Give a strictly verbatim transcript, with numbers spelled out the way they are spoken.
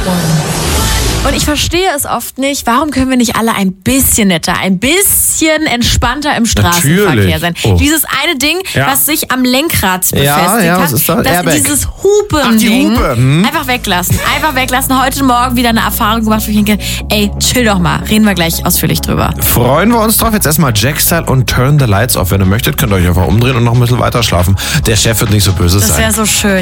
Und ich verstehe es oft nicht, warum können wir nicht alle ein bisschen netter, ein bisschen entspannter im Straßenverkehr Natürlich. sein? Oh. Dieses eine Ding, Ja. was sich am Lenkrad befestigt Ja, ja, hat, was ist das? das Airbag. dieses Hupen-Ding, Ach, die Hupe, hm. einfach weglassen, einfach weglassen. Heute Morgen wieder eine Erfahrung gemacht, wo ich denke, ey, chill doch mal, reden wir gleich ausführlich drüber. Freuen wir uns drauf. Jetzt erstmal Jack-Style und Turn the Lights Off. Wenn ihr möchtet, könnt ihr euch einfach umdrehen und noch ein bisschen weiter schlafen. Der Chef wird nicht so böse Das sein. wäre so schön.